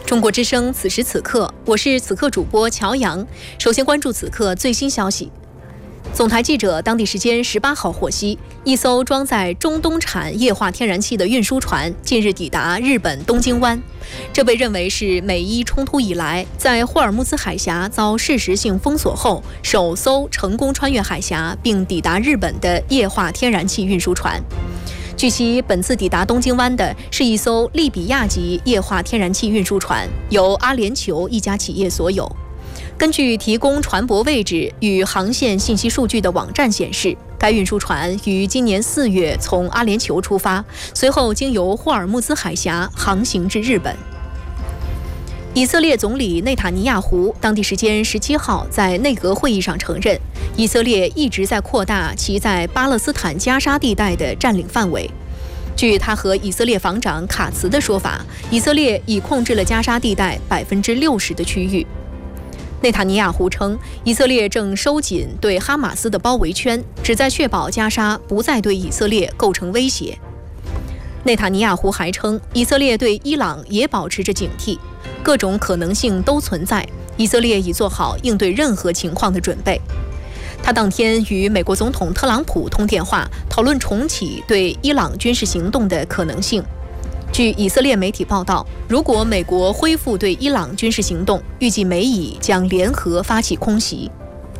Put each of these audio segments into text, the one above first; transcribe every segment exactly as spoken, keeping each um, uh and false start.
中国之声，此时此刻，我是此刻主播乔阳。首先关注此刻最新消息。总台记者当地时间十八号获悉，一艘装载中东产液化天然气的运输船近日抵达日本东京湾，这被认为是美伊冲突以来在霍尔木兹海峡遭事实性封锁后首艘成功穿越海峡并抵达日本的液化天然气运输船。据悉，本次抵达东京湾的是一艘利比亚级液化天然气运输船，由阿联酋一家企业所有。根据提供船舶位置与航线信息数据的网站显示，该运输船于今年四月从阿联酋出发，随后经由霍尔木兹海峡航行至日本。以色列总理内塔尼亚胡当地时间十七号在内阁会议上承认，以色列一直在扩大其在巴勒斯坦加沙地带的占领范围。据他和以色列防长卡茨的说法，以色列已控制了加沙地带百分之六十的区域。内塔尼亚胡称，以色列正收紧对哈马斯的包围圈，旨在确保加沙不再对以色列构成威胁。内塔尼亚胡还称，以色列对伊朗也保持着警惕，各种可能性都存在，以色列已做好应对任何情况的准备。他当天与美国总统特朗普通电话，讨论重启对伊朗军事行动的可能性。据以色列媒体报道，如果美国恢复对伊朗军事行动，预计美以将联合发起空袭。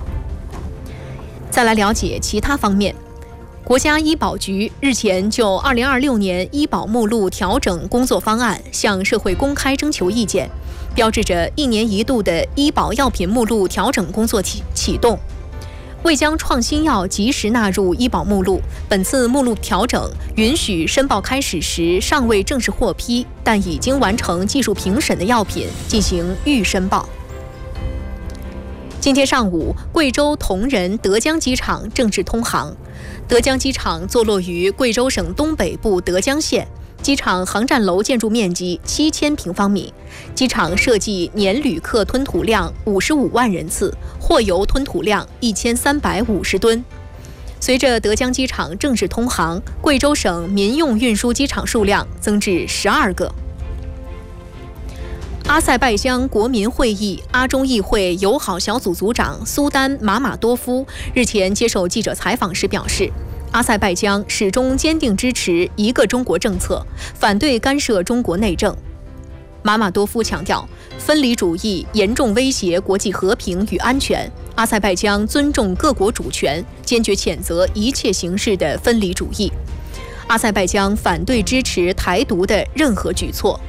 再来了解其他方面。国家医保局日前就二零二六年医保目录调整工作方案向社会公开征求意见，标志着一年一度的医保药品目录调整工作启启动。为将创新药及时纳入医保目录，本次目录调整允许申报开始时尚未正式获批，但已经完成技术评审的药品进行预申报。今天上午，贵州铜仁德江机场正式通航。德江机场坐落于贵州省东北部德江县，机场航站楼建筑面积七千平方米，机场设计年旅客吞吐量五十五万人次，货油吞吐量一千三百五十吨。随着德江机场正式通航，贵州省民用运输机场数量增至十二个。阿塞拜疆国民会议阿中议会友好小组组长苏丹马马多夫日前接受记者采访时表示，阿塞拜疆始终坚定支持一个中国政策，反对干涉中国内政。马马多夫强调，分离主义严重威胁国际和平与安全，阿塞拜疆尊重各国主权，坚决谴责一切形式的分离主义。阿塞拜疆反对支持台独的任何举措。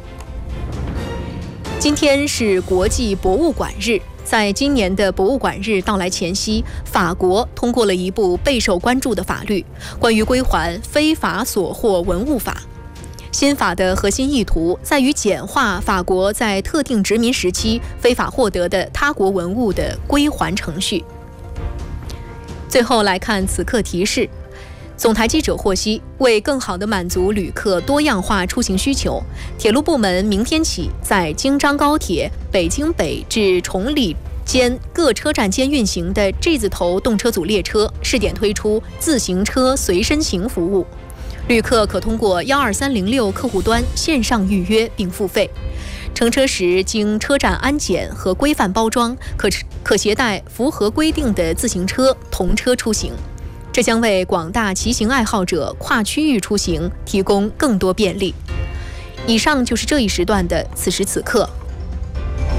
今天是国际博物馆日，在今年的博物馆日到来前夕，法国通过了一部备受关注的法律，关于归还非法所获文物法。新法的核心意图在于简化法国在特定殖民时期非法获得的他国文物的归还程序。最后来看此刻提示。总台记者获悉，为更好地满足旅客多样化出行需求，铁路部门明天起在京张高铁北京北至崇礼间各车站间运行的 G 字头动车组列车试点推出自行车随身行服务，旅客可通过一二三零六客户端线上预约并付费。乘车时经车站安检和规范包装，可可携带符合规定的自行车同车出行。这将为广大骑行爱好者跨区域出行提供更多便利。以上就是这一时段的此时此刻。